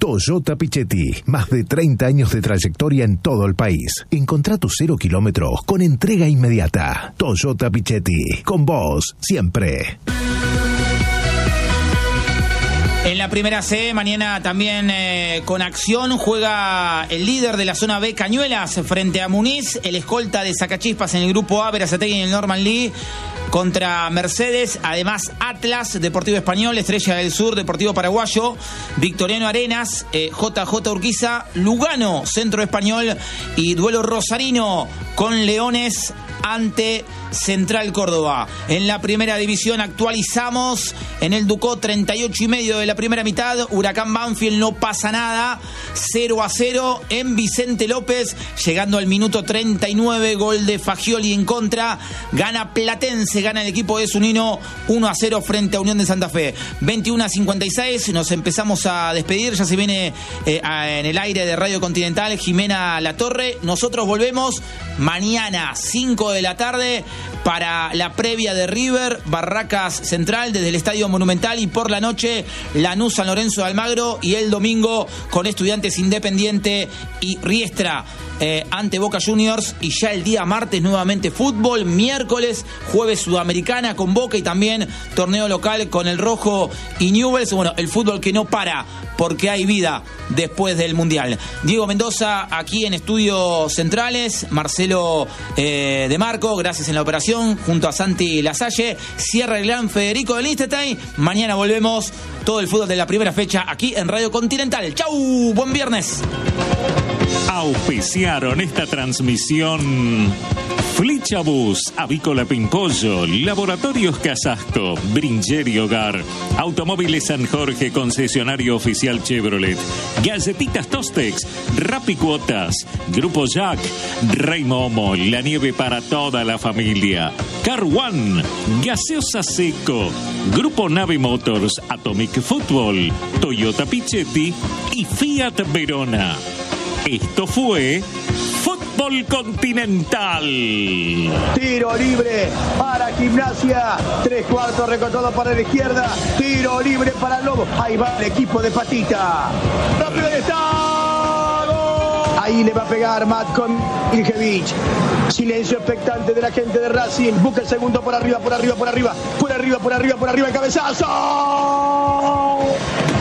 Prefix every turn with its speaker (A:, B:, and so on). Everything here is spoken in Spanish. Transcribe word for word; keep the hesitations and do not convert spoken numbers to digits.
A: Toyota Pichetti, más de treinta años de trayectoria en todo el país. Encontrá tu cero kilómetros con entrega inmediata. Toyota Pichetti, con vos siempre.
B: En la primera C, mañana también eh, con acción, juega el líder de la zona B, Cañuelas, frente a Muniz, el escolta de Sacachispas en el grupo A, Berazategui en el Norman League, contra Mercedes, además Atlas, Deportivo Español, Estrella del Sur, Deportivo Paraguayo, Victoriano Arenas, eh, J J Urquiza, Lugano, Centro Español y duelo rosarino con Leones ante Central Córdoba. En la primera división actualizamos en el Ducó, treinta y ocho y medio de la primera mitad, Huracán Banfield, no pasa nada, cero a cero en Vicente López, llegando al minuto treinta y nueve, gol de Fagioli en contra, gana Platense, gana el equipo de Zunino uno a cero frente a Unión de Santa Fe. veintiuno a cincuenta y seis, nos empezamos a despedir, ya se viene eh, a, en el aire de Radio Continental Jimena Latorre. Nosotros volvemos mañana cinco de la tarde para la previa de River Barracas Central desde el Estadio Monumental, y por la noche Lanús San Lorenzo de Almagro, y el domingo con Estudiantes Independiente y Riestra eh, ante Boca Juniors, y ya el día martes nuevamente fútbol, miércoles jueves Sudamericana con Boca y también torneo local con el Rojo y Newell's. Bueno, el fútbol que no para porque hay vida después del Mundial. Diego Mendoza aquí en Estudios Centrales, Marcelo eh, de Marco, gracias en la operación, junto a Santi Lasalle, cierra el gran Federico del Liechtenstein. Mañana volvemos, todo el fútbol de la primera fecha aquí en Radio Continental. ¡Chau! ¡Buen viernes!
C: Auspiciaron esta transmisión Flichabus, Avícola Pimpollo, Laboratorios Casasco, Brincher y Hogar, Automóviles San Jorge, concesionario oficial Chevrolet, Galletitas Tostex, Rapicuotas, Grupo Jack, Rey Momo, la nieve para toda la familia, Car One, Gaseosa Seco, Grupo Nave Motors, Atomic Football, Toyota Pichetti y Fiat Verona. Esto fue Fútbol Continental.
D: Tiro libre para Gimnasia. Tres cuartos recortado para la izquierda. Tiro libre para Lobo. Ahí va el equipo de Patita. ¡Rápido está! ¡Gol! Ahí le va a pegar Matko Miljevic. Silencio expectante de la gente de Racing. Busca el segundo por arriba, por arriba, por arriba. Por arriba, por arriba, por arriba. El cabezazo.